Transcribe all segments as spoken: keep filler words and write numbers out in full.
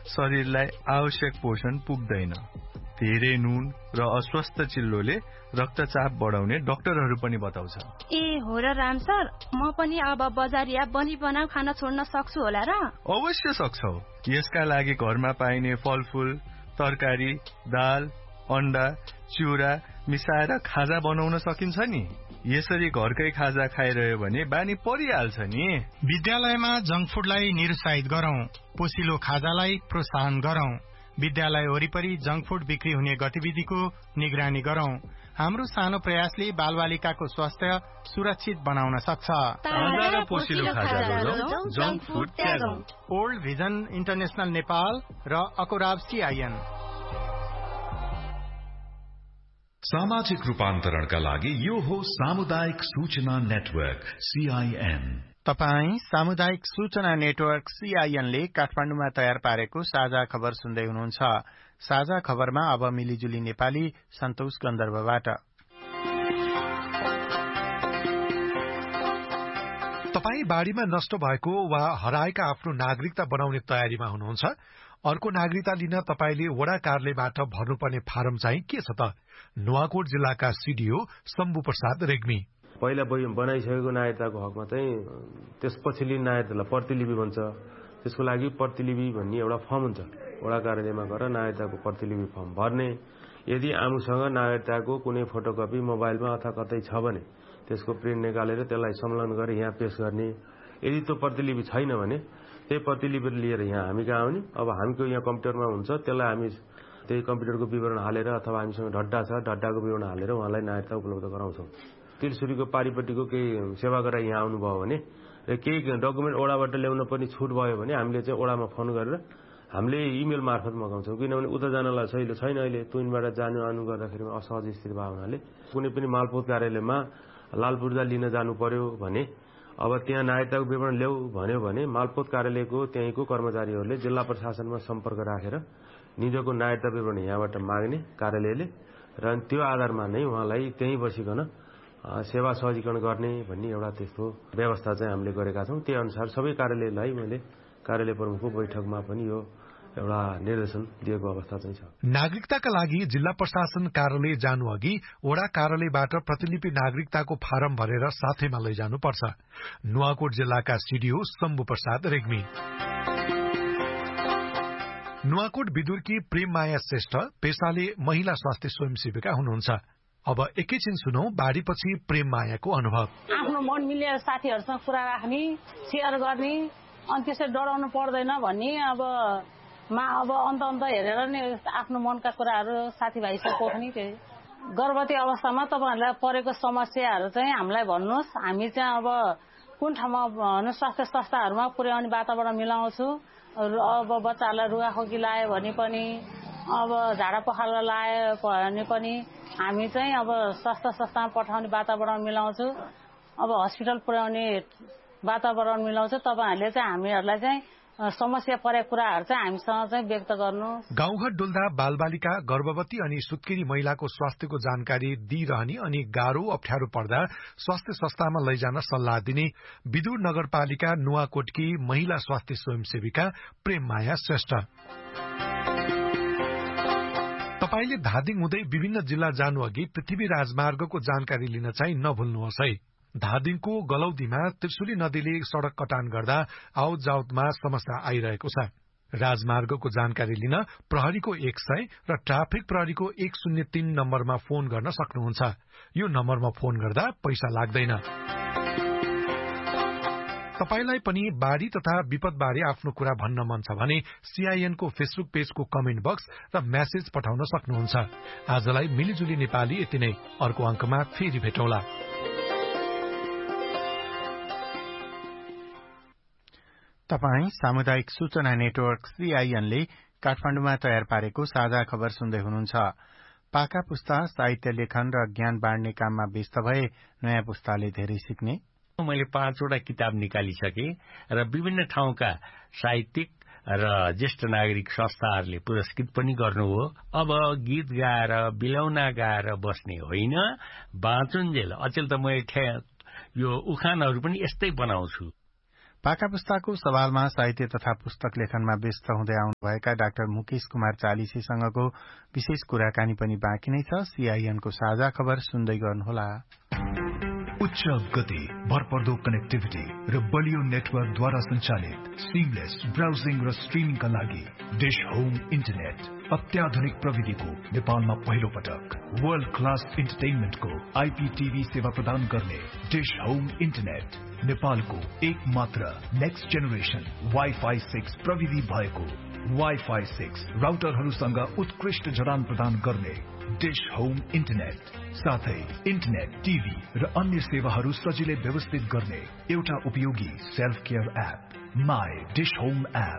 शरीरलाई आवश्यक पोषण पुग्दैन। धेरै नुन र अस्वस्थ चिल्लोले रक्तचाप बढाउने डाक्टरहरू पनि बताउँछ। ए हो र राम सर, म पनि अब बजारिया बनी बनाऊ खाना छोड्न सक्छु होला र? अवश्य सक्छौ। यसका लागि घरमा पाइने फलफूल, तरकारी, दाल, अन्डा, चिउरा मिसाएर खाजा बनाउन सकिन्छ नि। यसरी घरकै खाजा खाइरह्यो भने बानी परिहाल्छ नि। विद्यालयमा जंक फुडलाई निरुत्साहित गरौं, पोसिलो खाजालाई प्रोत्साहन गरौं। विद्यालय वरिपरि जंक फुड बिक्री हुने गतिविधिको निगरानी गरौं। हाम्रो सानो प्रयासले बालबालिकाको स्वास्थ्य सुरक्षित बनाउन सक्छ। ओल्ड भिजन इन्टरनेशनल नेपाल र अकोराब सीआईएन। सामाजिक रूपान्तरणका लागि यो हो सामुदायिक सूचना नेटवर्क सीआईएन। तपाई सामुदायिक सूचना नेटवर्क सीआईएन ले काठमाडौँमा तयार पारेको साझा खबर सुन्दै हुनुहुन्छ। साझा खबरमा अब मिलिजुली नेपाली सन्तोष गन्धर्वबाट। तपाई बाढीमा नष्ट भएको वा हराएका आफ्नो नागरिकता बनाउने तयारीमा हुनुहुन्छ? अर्को नागरिकता लिन तपाईले वडा कार्यालयबाट भर्नुपर्ने फारम चाहिँ के छ त? नुवाकोट जिल्लाका सीडीओ शम्भु प्रसाद रेग्मी। पहिला बनाइसकेको नागरिकताको हकमा चाहिँ त्यसपछि नागरिकतालाई प्रतिलिपि भन्छ। त्यसको लागि प्रतिलिपि भन्ने एउटा फर्म हुन्छ। वडा कार्यालयमा गएर नागरिकताको प्रतिलिपि फर्म भर्ने। यदि आफूसँग नागरिकताको कुनै फोटोकपी मोबाइलमा अथवा कतै छ भने त्यसको प्रिन्ट निकालेर त्यसलाई संलग्न गरेर यहाँ पेश गर्ने। यदि त्यो प्रतिलिपि छैन भने त्यही प्रतिलिपि लिएर यहाँ हामी कहाँ आउने। अब हामीको यहाँ कम्प्युटरमा हुन्छ, त्यसलाई हामी त्यही कम्प्युटरको विवरण हालेर अथवा हामीसँग ढड्डा छ ढड्डाको विवरण हालेर उहाँलाई नागरिकता उपलब्ध गराउँछौँ। त्रिशुरीको पारिपट्टिको केही सेवा गरेर यहाँ आउनुभयो भने र केही डकुमेन्ट ओडाबाट ल्याउन पनि छुट भयो भने हामीले चाहिँ ओडामा फोन गरेर हामीले इमेल मार्फत मगाउँछौँ। किनभने उता जानलाई सहिलो छैन, अहिले तुइनबाट जानु आउनु गर्दाखेरिमा असहज स्थिति भयो हुनाले कुनै पनि मालपोत कार्यालयमा लाल पूर्जा लिन जानु पर्यो भने अब त्यहाँ नागरिकताको विवरण ल्याऊ भन्यो भने मालपोत कार्यालयको त्यहीँको कर्मचारीहरूले जिल्ला प्रशासनमा सम्पर्क राखेर निजको नागरिकता विवरण यहाँबाट माग्ने कार्यालयले र त्यो आधारमा नै उहाँलाई त्यहीँ बसिकन सेवा सहजीकरण गर्ने भन्ने एउटा त्यस्तो व्यवस्था चाहिँ हामीले गरेका छौँ। त्यही अनुसार सबै कार्यालयलाई मैले कार्यालय प्रमुखको बैठकमा पनि यो एउटा निर्देशन दिएको अवस्था चाहिँ छ। नागरिकताका लागि जिल्ला प्रशासन कार्यालय जानु अघि वडा कार्यालयबाट प्रतिलिपि नागरिकताको फारम भरेर साथैमा लैजानु पर्छ। नुवाकोट जिल्लाका सीडीओ शम्भु प्रसाद रेग्मी। नुवाकोट विदुरकी प्रेम माया श्रेष्ठ पेशाले महिला स्वास्थ्य स्वयंसेविका हुनुहुन्छ। अब एकैछिन सुनौ बाढीपछि प्रेम मायाको अनुभव। आफ्नो मन मिलेर साथीहरूसँग कुरा राख्ने, सेयर गर्ने, अनि त्यसै डराउनु पर्दैन भन्ने अब मा अब अन्त अन्त हेरेर नि आफ्नो मनका कुराहरू साथीभाइसँग पोख्ने। त्यही गर्भवती अवस्थामा तपाईँहरूलाई परेको समस्याहरू चाहिँ हामीलाई भन्नुहोस्। हामी चाहिँ अब कुन ठाउँमा स्वास्थ्य संस्थाहरूमा पुर्याउने वातावरण मिलाउँछु। अब बच्चाहरूलाई रुगाखोकी लायो भने पनि, अब झाडा पखाला लायो भने पनि हामी चाहिँ अब स्वास्थ्य संस्थामा पठाउने वातावरण मिलाउँछु। अब हस्पिटल पुर्याउने वातावरण मिलाउँछु। तपाईँहरूले चाहिँ हामीहरूलाई चाहिँ समस्या परेको कुराहरू चाहिँ हामीसँग चाहिँ व्यक्त गर्नु। गाउँघर डुल्दा बालबालिका, गर्भवती अनि सुत्केरी महिलाको स्वास्थ्यको जानकारी दिइरहने अनि गाह्रो अप्ठ्यारो पर्दा स्वास्थ्य संस्थामा लैजान सल्लाह दिने विदुर नगरपालिका नुवाकोटकी महिला स्वास्थ्य स्वयंसेविका प्रेम माया श्रेष्ठ। तपाईले धादिङ हुँदै विभिन्न जिल्ला जानु अघि पृथ्वी राजमार्गको जानकारी लिन चाहिँ नभुल्नुहोस् है। धादिङको गलौदीमा त्रिशुली नदीले सड़क कटान गर्दा आवत जावतमा समस्या आइरहेको छ। राजमार्गको जानकारी लिन प्रहरीको एक सय र ट्राफिक प्रहरीको एक शून्य तीन नम्बरमा फोन गर्न सक्नुहुन्छ। यो नम्बरमा फोन गर्दा पैसा लाग्दैन। तपाईलाई पनि बाढी तथा विपदबारे आफ्नो कुरा भन्न मन छ भने सीआईएनको फेसबुक पेजको कमेन्ट बक्स र मेसेज पठाउन सक्नुहुन्छ। आजलाई मिलिजुली नेपाली यति नै। अर्को अङ्कमा फेरि भेटौँला। तपाई सामुदायिक सूचना नेटवर्क सीआईएनले काठमाडौँमा तयार पारेको साझा खबर सुन्दै हुनुहुन्छ। पाका पुस्ता साहित्य लेखन र ज्ञान बाँड्ने काममा व्यस्त भए नयाँ पुस्ताले धेरै सिक्ने। मैले पाँचवटा किताब निकालिसके र विभिन्न ठाउँका साहित्यिक र ज्येष्ठ नागरिक संस्थाहरूले पुरस्कृत पनि गर्नु हो। अब गीत गाएर बिलौना गाएर बस्ने होइन, बाँचुन्जेल अचेल त मैले यो उखानहरू पनि यस्तै बनाउँछु। पाका पुस्ताको सवालमा साहित्य तथा पुस्तक लेखनमा व्यस्त हुँदै आउनुभएका डाक्टर मुकेश कुमार चालिसेसँगको विशेष कुराकानी पनि बाँकी नै छ। सीआईएनको साझा खबर सुन्दै गर्नुहोला। उच्च गति, भरपर्दो कनेक्टिभिटी र बलियो नेटवर्कद्वारा सञ्चालित सिमलेस ब्राउजिङ र स्ट्रिमिङका लागि डिश होम इन्टरनेट अत्याधुनिक प्रविधिको नेपालमा पहिलो पटक वर्ल्ड क्लास इन्टरटेनमेन्टको आईपीटीभी सेवा प्रदान गर्ने डिश होम इन्टरनेट नेपालको एक मात्र नेक्स्ट जेनेरेसन वाइफाई सिक्स प्रविधि भएको वाइफाई सिक्स राउटरहरूसँग उत्कृष्ट जडान प्रदान गर्ने डिश होम इन्टरनेट साथै इन्टरनेट, टिभी र अन्य सेवाहरू सजिलै व्यवस्थित गर्ने एउटा उपयोगी self care app my dish home app.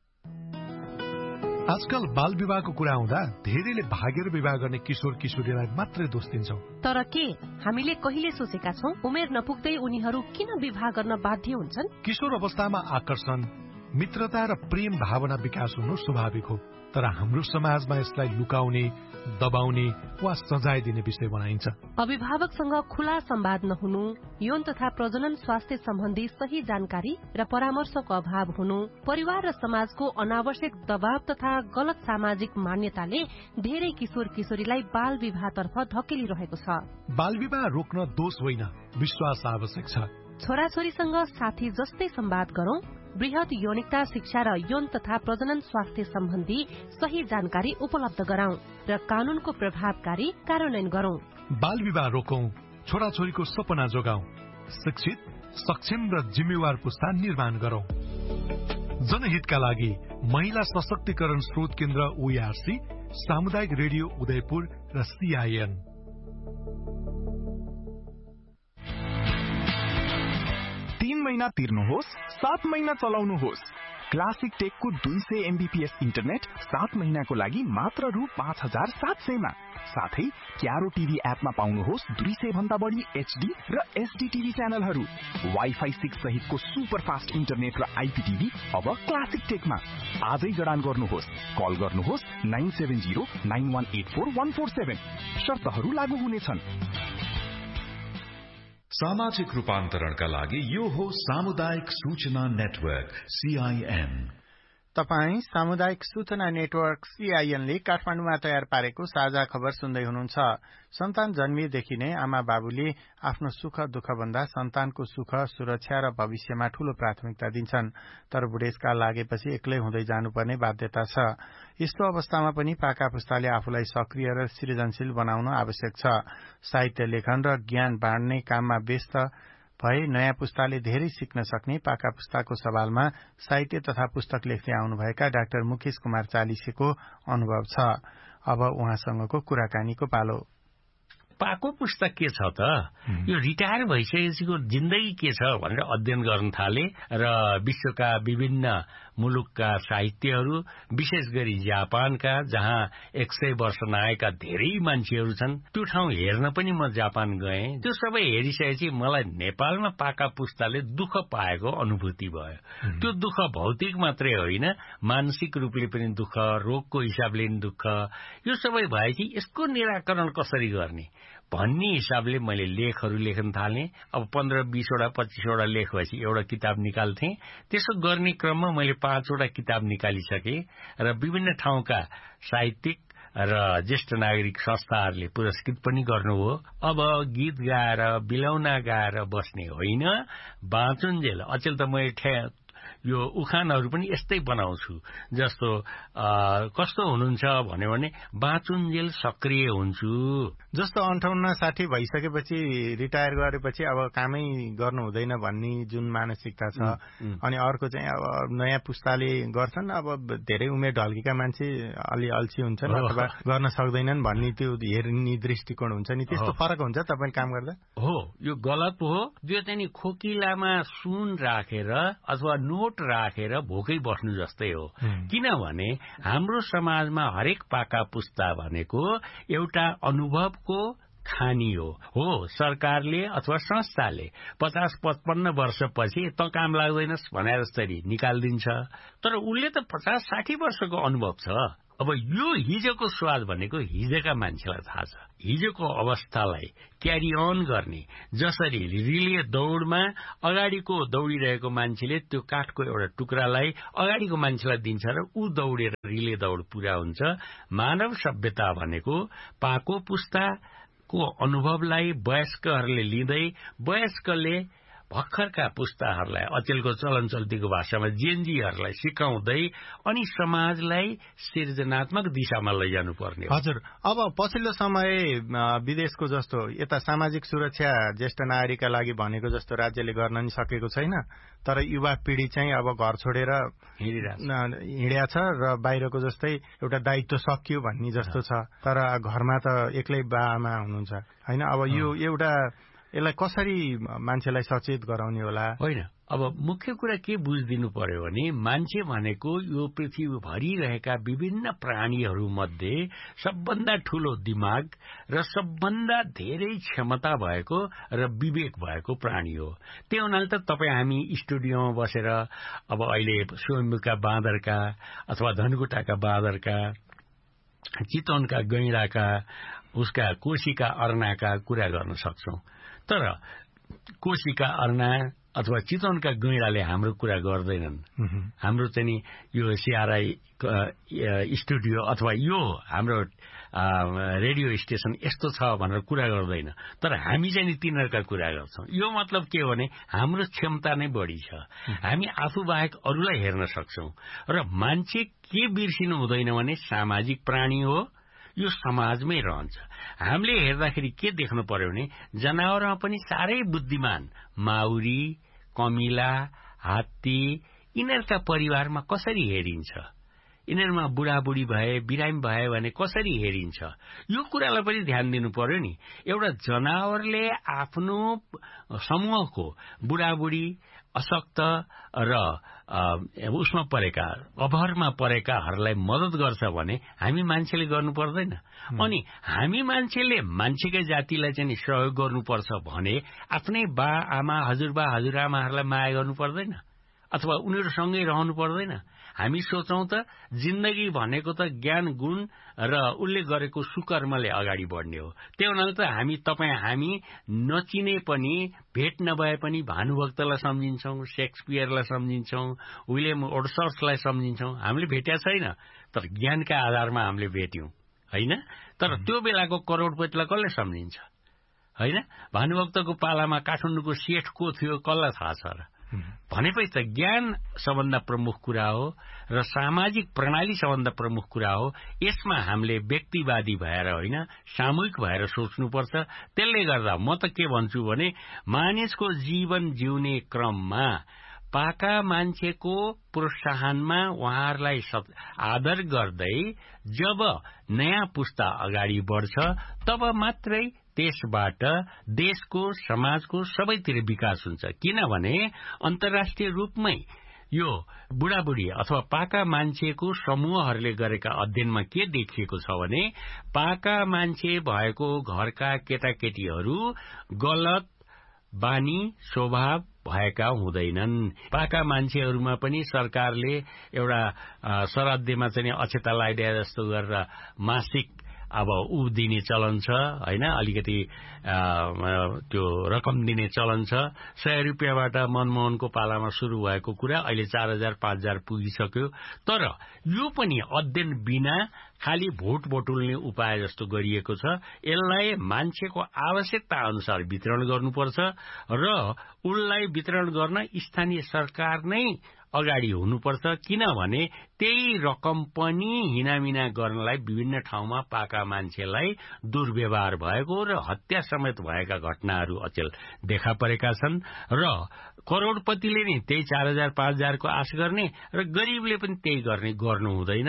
आजकल बाल विवाहको कुरा आउँदा धेरैले भागेर विवाह गर्ने किशोर किशोरीलाई मात्रै दोष दिन्छौं। तर के हामीले कहिले सोचेका छौं उमेर नपुग्दै उनीहरू किन विवाह गर्न बाध्य हुन्छन्? किशोर अवस्थामा आकर्षण, मित्रता र प्रेम भावना विकास हुनु स्वाभाविक हो, तर हाम्रो समाजमा यसलाई लुकाउने, दबाउने वा सजाय दिने विषय बनाइन्छ। अभिभावकसँग खुला संवाद नहुनु, यौन तथा प्रजनन स्वास्थ्य सम्बन्धी सही जानकारी र परामर्शको अभाव हुनु, परिवार र समाजको अनावश्यक दबाव तथा गलत सामाजिक मान्यताले धेरै किशोर किशोरीलाई बाल विवाहतर्फ धकेलिरहेको छ। बाल विवाह रोक्न दोष होइन, विश्वास आवश्यक छ। छोराछोरीसँग साथी जस्तै संवाद गरौं, वृहत यौनिकता शिक्षा र यौन तथा प्रजनन स्वास्थ्य सम्बन्धी सही जानकारी उपलब्ध गराउँ र कानूनको प्रभावकारी कार्यान्वयन गरौं। बाल विवाह रोकौं, छोराछोरीको सपना जोगाउँ, शिक्षित, सक्षम र जिम्मेवार पुस्ता निर्माण गरौं। जनहितका लागि महिला सशक्तिकरण स्रोत केन्द्र ओईआरसी, सामुदायिक रेडियो उदयपुर र सीआईएन। तीन महिना तिर्नुहोस्, सात महिना चलाउनुहोस्। क्लासिक टेकको दुई सय एमबीपीएस इन्टरनेट सात महिनाको लागि मात्र रु पाँच हजार सात सयमा। साथै क्यारो टिभी एपमा पाउनुहोस् दुई सय भन्दा बढी एचडी र एसडी टिभी च्यानलहरू। वाइफाई सिक्स सहितको सुपर फास्ट इन्टरनेट र आईपीटीभी अब क्लासिक टेकमा। आजै जडान गर्नुहोस्, कल गर्नुहोस् nine seven zero nine one eight four one four seven. शर्तहरू लागू हुनेछन्। सामाजिक रूपान्तरणका लागि यो हो सामुदायिक सूचना नेटवर्क सीआईएन। तपाई सामुदायिक सूचना नेटवर्क सीआईएनले काठमाडौँमा तयार पारेको साझा खबर सुन्दै हुनुहुन्छ। सन्तान जन्मिएदेखि नै आमा बाबुले आफ्नो सुख दुःख भन्दा सन्तानको सुख, सुरक्षा र भविष्यमा ठूलो प्राथमिकता दिन्छन्। तर बुढेसकाल लागेपछि एक्लै हुँदै जानुपर्ने बाध्यता छ। यस्तो अवस्थामा पनि पाका पुस्ताले आफूलाई सक्रिय र सृजनशील बनाउन आवश्यक छ। साहित्य लेखन र ज्ञान बाँड्ने काममा व्यस्त भए नयाँ पुस्ताले धेरै सिक्न सक्ने पाका पुस्ताको सवालमा साहित्य तथा पुस्तक लेख्दै आउनुभएका डाक्टर मुकेश कुमार चालिसेको अनुभव छ। अब उहाँसँगको कुराकानीको पालो। पाको पुस्तक के छ त, यो रिटायर भइसकेपछिको जिन्दगी के छ भनेर अध्ययन गर्न थाले र विश्वका विभिन्न मुलुकका साहित्यहरू, विशेष गरी जापानका जहाँ एक सय वर्ष नआएका धेरै मान्छेहरू छन्, त्यो ठाउँ हेर्न पनि म जापान गएँ। त्यो सबै हेरिसकेपछि मलाई नेपालमा पाका पुस्ताले दुःख पाएको अनुभूति भयो। त्यो दुःख भौतिक मात्रै होइन, मानसिक रूपले पनि दुःख, रोगको हिसाबले पनि दुःख। यो सबै भएपछि यसको निराकरण कसरी गर्ने भन्ने हिसाबले मैले लेखहरू लेख्न थालेँ। अब पन्ध्र बीसवटा पच्चीसवटा लेख भएपछि एउटा किताब निकाल्थेँ। त्यसो गर्ने क्रममा मैले पाँचवटा किताब निकालिसकेँ र विभिन्न ठाउँका साहित्यिक र ज्येष्ठ नागरिक संस्थाहरूले पुरस्कृत पनि गर्नुभयो। अब गीत गाएर बिलौना गाएर बस्ने होइन, बाँचुन्जेल। अचेल त मैले यो उखानहरू पनि यस्तै बनाउँछु। जस्तो कस्तो हुनुहुन्छ भन्यो भने बाँचुन्जेल सक्रिय हुन्छु। जस्तो अन्ठाउन्न साठी भइसकेपछि रिटायर गरेपछि अब कामै गर्नु हुँदैन भन्ने जुन मानसिकता छ, अनि अर्को चाहिँ अब नयाँ पुस्ताले गर्छन्, अब धेरै उमेर ढल्केका मान्छे अलि अल्छी हुन्छन् अथवा गर्न सक्दैनन् भन्ने त्यो हेर्ने दृष्टिकोण हुन्छ नि, त्यस्तो फरक हुन्छ तपाईँ काम गर्दा? हो, यो गलत हो। जो चाहिँ खोकिलामा सुन राखेर अथवा नोट राखेर भोकै बस्नु जस्तै हो। किनभने हाम्रो समाजमा हरेक पाका पुस्ता भनेको एउटा अनुभवको खानी हो। हो, सरकारले अथवा संस्थाले पचास पचपन्न वर्षपछि त काम लाग्दैनस् भनेर जसरी निकालिदिन्छ, तर उसले त पचास साठी वर्षको अनुभव छ। अब यो हिजोको स्वाद भनेको हिजोका मान्छेलाई थाहा छ। हिजोको अवस्थालाई क्यारी अन गर्ने, जसरी रिले दौड़मा अगाडिको दौडिरहेको मान्छेले त्यो काठको एउटा टुक्रालाई अगाडिको मान्छेलाई दिन्छ र ऊ दौडेर रिले दौड पूरा हुन्छ। मानव सभ्यता भनेको पाको पुस्ताको अनुभवलाई वयस्कहरूले लिँदै वयस्कले भर्खरका पुस्ताहरूलाई अचेलको चलन चल्तीको भाषामा जेनजीहरूलाई सिकाउँदै अनि समाजलाई सृजनात्मक दिशामा लैजानु पर्ने। हजुर, अब पछिल्लो समय विदेशको जस्तो यता सामाजिक सुरक्षा ज्येष्ठ नागरिकका लागि भनेको जस्तो राज्यले गर्न नि सकेको छैन, तर युवा पिढ़ी चाहिँ अब घर छोडेर हिँड्या छ र बाहिरको जस्तै एउटा दायित्व सकियो भन्ने जस्तो छ। तर घरमा त एक्लै बा आमा हुनुहुन्छ हैन। अब यो एउटा यसलाई कसरी मान्छेलाई सचेत गराउने होला? होइन, अब मुख्य कुरा के बुझिदिनु पर्यो भने मान्छे भनेको यो पृथ्वीभरि रहेका विभिन्न प्राणीहरू मध्ये सबभन्दा ठूलो दिमाग र सबभन्दा धेरै क्षमता भएको र विवेक भएको प्राणी हो। त्यही हुनाले त तपाईँ हामी स्टुडियोमा बसेर अब अहिले स्वयम्भूका बाँदरका अथवा धनकुटाका बाँदरका, चितवनका गैंडाका, उसका कोशीका अर्नाका कुरा गर्न सक्छौं। तर कोशीका अर्ना अथवा चितवनका गैंडाले हाम्रो कुरा गर्दैनन्। हाम्रो चाहिँ नि यो सिआरआई स्टुडियो अथवा यो हाम्रो रेडियो स्टेशन यस्तो छ भनेर कुरा गर्दैन, तर हामी चाहिँ नि तिनीहरूका कुरा गर्छौं। यो मतलब के हो भने हाम्रो क्षमता नै बढी छ, हामी आफू बाहेक अरूलाई हेर्न सक्छौं। र मान्छे के बिर्सिनु हुँदैन भने सामाजिक प्राणी हो, यो समाजमै रहन्छ। हामीले हेर्दाखेरि के देख्नु पर्यो भने जनावरमा पनि साह्रै बुद्धिमान माउरी, कमिला, हात्ती यिनीहरूका परिवारमा कसरी हेरिन्छ, यिनीहरूमा बुढाबुढी भए बिरामी भए भने कसरी हेरिन्छ, यो कुरालाई पनि ध्यान दिनु पर्यो नि। एउटा जनावरले आफ्नो समूहको बुढाबुढी, अशक्त र उसमा परेका अभरमा परेकाहरूलाई मदत गर्छ भने हामी मान्छेले गर्नु पर्दैन? अनि हामी मान्छेले मान्छेकै जातिलाई चाहिँ सहयोग गर्नुपर्छ भने आफ्नै बा आमा, हजुरबा हजुरआमाहरूलाई माया गर्नु पर्दैन अथवा उनीहरूसँगै रहनु पर्दैन? हामी सोचौं त जिन्दगी भनेको त ज्ञान गुण र उसले गरेको सुकर्मले अगाडि बढ्ने हो। त्यही हुनाले त हामी तपाईँ हामी नचिने पनि, भेट नभए पनि भानुभक्तलाई सम्झिन्छौं, शेक्सपियरलाई सम्झिन्छौं, विलियम वर्ड्सवर्थलाई सम्झिन्छौं। हामीले भेट्या छैन, तर ज्ञानका आधारमा हामीले भेट्यौं हैन। तर त्यो बेलाको करोडपतिलाई कसले सम्झिन्छ हैन? भानुभक्तको पालामा काठमाडौँको सेठ को थियो कसलाई थाहा छ र? भनेपछि त ज्ञान सबभन्दा प्रमुख कुरा हो र सामाजिक प्रणाली सबभन्दा प्रमुख कुरा हो। यसमा हामीले व्यक्तिवादी भएर होइन, सामूहिक भएर सोच्नुपर्छ। त्यसले गर्दा म त के भन्छु भने मानिसको जीवन जिउने क्रममा पाका मान्छेको प्रोत्साहनमा उहाँहरूलाई आदर गर्दै जब नयाँ पुस्ता अगाडि बढ्छ तब मात्रै त्यसबाट देशको समाजको सबैतिर विकास हुन्छ। किनभने अन्तर्राष्ट्रिय रूपमै यो बुढाबुढी अथवा पाका मान्छेको समूहहरूले गरेका अध्ययनमा के देखिएको छ भने पाका मान्छे भएको घरका केटाकेटीहरू गलत बानी स्वभाव भएका हुँदैनन्। पाका मान्छेहरूमा पनि सरकारले एउटा श्राद्धमा चाहिँ अक्षता लगाइदिए जस्तो गरेर मासिक अब ऊ दिने चलन छ हैन, अलिकति त्यो रकम दिने चलन छ। सय रुपियाँबाट मनमोहनको पालामा शुरू भएको कुरा अहिले चार हजार पाँच हजार पुगिसक्यो। तर यो पनि अध्ययन बिना खाली भोट बटुल्ने उपाय जस्तो गरिएको छ। यसलाई मान्छेको आवश्यकता अनुसार वितरण गर्नुपर्छ र उनलाई वितरण गर्न स्थानीय सरकार नै अगाडि हुनुपर्छ। किनभने त्यही रकम पनि हिनामिना गर्नलाई विभिन्न ठाउँमा पाका मान्छेलाई दुर्व्यवहार भएको र हत्या समेत भएका घटनाहरू अचेल देखा परेका छन्। र करोडपतिले नि त्यही चार हजार पाँच हजारको आश गर्ने र गरीबले पनि त्यही गर्ने गर्नु हुँदैन।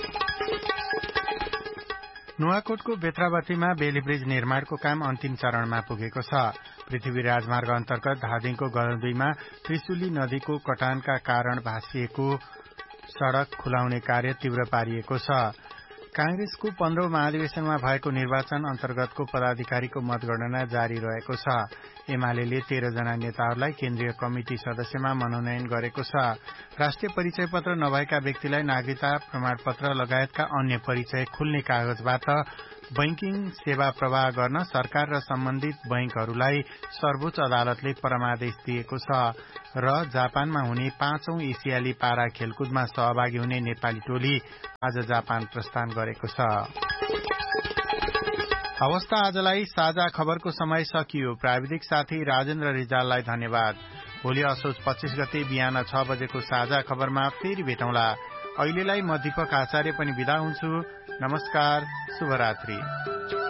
नुवाकोटको बेत्रावतीमा बेली ब्रिज निर्माणको काम अन्तिम चरणमा पुगेको छ। पृथ्वी राजमार्ग अन्तर्गत धादिङको गलन्दुईमा त्रिशुली नदीको कटानका कारण भाँसिएको सड़क खुलाउने कार्य तीव्र पारिएको छ। कांग्रेसको पन्ध्रौं महाधिवेशनमा भएको निर्वाचन अन्तर्गतको पदाधिकारीको मतगणना जारी रहेको छ। एमाले तेह्र जना नेताहरूलाई केन्द्रीय कमिटी सदस्यमा मनोनयन गरेको छ। राष्ट्रिय परिचय पत्र नभएका व्यक्तिलाई नागरिकता प्रमाणपत्र लगायतका अन्य परिचय खुल्ने कागजबाट बैंकिङ सेवा प्रवाह गर्न सरकार र सम्बन्धित बैंकहरूलाई सर्वोच्च अदालतले परमादेश दिएको छ र जापानमा हुने पाँचौं एसियाली पारा खेलकुदमा सहभागी हुने नेपाली टोली आज जापान प्रस्थान गरेको छ। अवस्था आजलाई साझा खबरको समय सकियो। प्राविधिक साथी राजेन्द्र रिजाललाई धन्यवाद। भोलि असोज पच्चीस गते बिहान छ बजेको साझा खबरमा फेरि भेटौँला। अहिलेलाई म दीपक आचार्य पनि बिदा हुन्छु। नमस्कार, शुभरात्रि।